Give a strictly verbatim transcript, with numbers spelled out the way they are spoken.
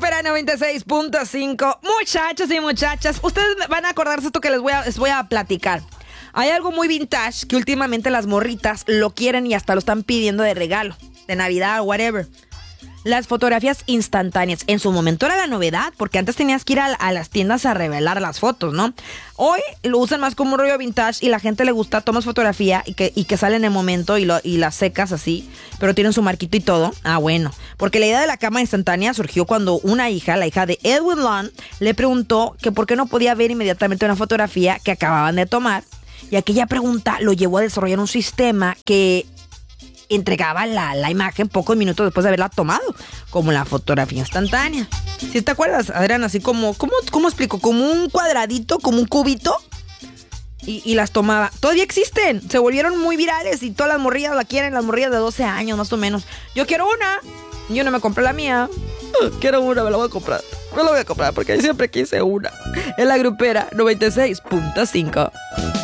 Recupera noventa y seis punto cinco. Muchachos y muchachas, ustedes van a acordarse esto que les voy a, les voy a platicar. Hay algo muy vintage que últimamente las morritas lo quieren y hasta lo están pidiendo de regalo, de Navidad, whatever. Las fotografías instantáneas. En su momento era la novedad, porque antes tenías que ir a, a las tiendas a revelar las fotos, ¿no? Hoy lo usan más como un rollo vintage y la gente le gusta, tomas fotografía y que, y que sale en el momento y, lo, y las secas así, pero tienen su marquito y todo. Ah, bueno. Porque la idea de la cámara instantánea surgió cuando una hija, la hija de Edwin Long, le preguntó que por qué no podía ver inmediatamente una fotografía que acababan de tomar. Y aquella pregunta lo llevó a desarrollar un sistema que entregaba la, la imagen pocos minutos después de haberla tomado, como la fotografía instantánea. ¿Sí te acuerdas? Eran así como, ¿cómo, cómo explico? Como un cuadradito, como un cubito, y, y las tomaba. Todavía existen, se volvieron muy virales y todas las morrillas la quieren, las morrillas de doce años más o menos. Yo quiero una, yo no me compré la mía. Quiero una, me la voy a comprar. Me la voy a comprar porque siempre quise una. En la Grupera noventa y seis punto cinco.